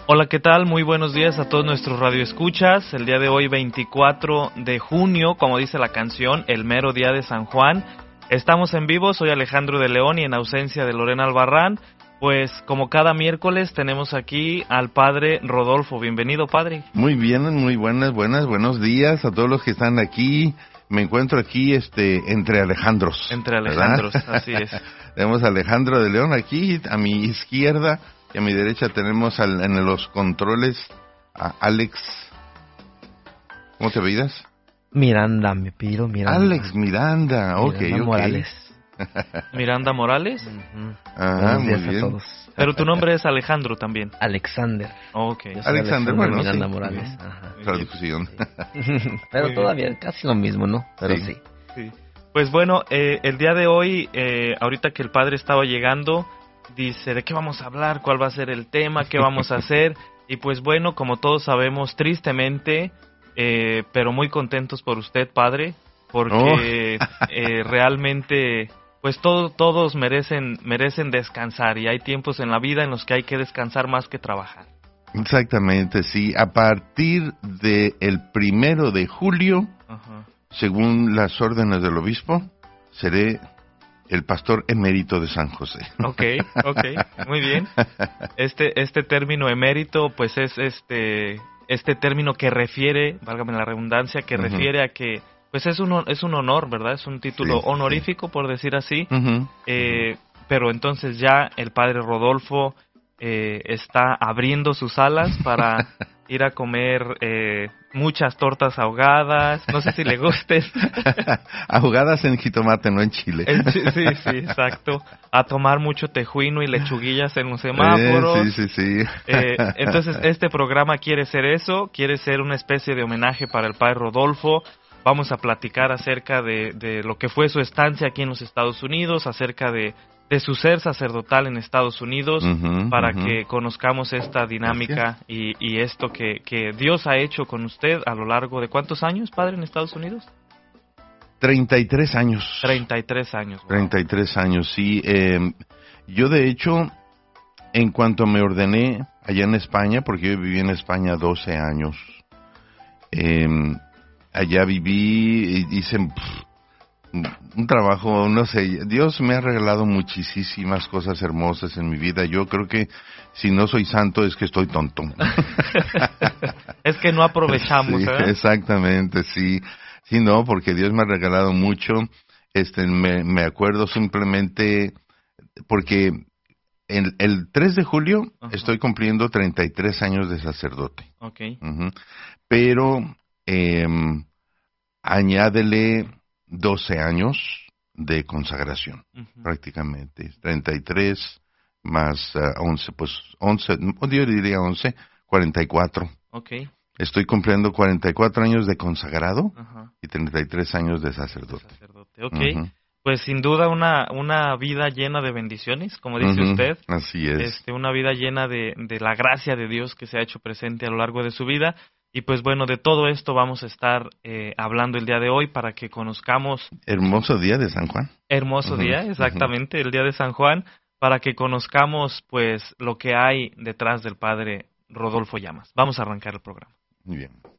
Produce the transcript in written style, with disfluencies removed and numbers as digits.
Hola, ¿qué tal? Muy buenos días a todos nuestros radioescuchas. El día de hoy, 24 de junio, como dice la canción, el mero día de San Juan. Estamos en vivo, soy Alejandro de León y en ausencia de Lorena Albarrán, pues como cada miércoles tenemos aquí al Padre Rodolfo. Bienvenido, Padre. Muy bien, muy buenos días a todos los que están aquí. Me encuentro aquí entre Alejandros. Entre Alejandros, ¿verdad? Así es. Tenemos a Alejandro de León aquí, a mi izquierda, y a mi derecha tenemos en los controles a Alex. ¿Cómo te apellidas? Miranda, me pido Miranda. Alex Miranda, ok. Morales. Miranda Morales. Ajá, muy días bien. a todos. Pero tu nombre es Alejandro también. Alexander. Ok. Yo soy Alexander, bueno, Miranda sí. Morales. Ajá. Traducción. Pero Muy todavía casi lo mismo, ¿no? Pero sí. Sí. Pues bueno, el día de hoy, ahorita que el Padre estaba llegando, dice, ¿de qué vamos a hablar? ¿Cuál va a ser el tema? ¿Qué vamos a hacer? Y pues bueno, como todos sabemos, tristemente, pero muy contentos por usted, Padre, porque realmente, pues todos merecen descansar, y hay tiempos en la vida en los que hay que descansar más que trabajar. Exactamente, sí. A partir del 1 de julio, Ajá. según las órdenes del obispo, seré el pastor emérito de San José. Ok, muy bien. Este término emérito, pues es este término que refiere, válgame la redundancia, que refiere a que, pues es un honor, ¿verdad? Es un título honorífico, por decir así. Pero entonces ya el Padre Rodolfo está abriendo sus alas para ir a comer muchas tortas ahogadas, no sé si le gusten. Ahogadas en jitomate, no en chile. Sí, exacto. A tomar mucho tejuino y lechuguillas en los semáforos. Sí. Entonces este programa quiere ser eso, quiere ser una especie de homenaje para el Padre Rodolfo. Vamos a platicar acerca de lo que fue su estancia aquí en los Estados Unidos, acerca de su ser sacerdotal en Estados Unidos, para que conozcamos esta dinámica y esto que Dios ha hecho con usted a lo largo de ¿cuántos años, Padre, en Estados Unidos? 33 años. 33 años. Wow. 33 años, sí. Yo, de hecho, en cuanto me ordené allá en España, porque yo viví en España 12 años, allá viví, hice un trabajo, no sé, Dios me ha regalado muchísimas cosas hermosas en mi vida. Yo creo que si no soy santo es que estoy tonto. Es que no aprovechamos, sí, ¿verdad? Exactamente, sí. Sí, no, porque Dios me ha regalado mucho. Me acuerdo simplemente porque el 3 de julio estoy cumpliendo 33 años de sacerdote. Okay. Pero añádele 12 años de consagración, prácticamente. 33 más 11, pues 11, yo diría 11, 44. Okay. Estoy cumpliendo 44 años de consagrado y 33 años de sacerdote. Okay. Pues sin duda una vida llena de bendiciones, como dice usted. Así es. Una vida llena de la gracia de Dios que se ha hecho presente a lo largo de su vida. Y pues bueno, de todo esto vamos a estar hablando el día de hoy para que conozcamos... Hermoso día de San Juan. Hermoso día, exactamente, el día de San Juan, para que conozcamos pues lo que hay detrás del Padre Rodolfo Llamas. Vamos a arrancar el programa. Muy bien.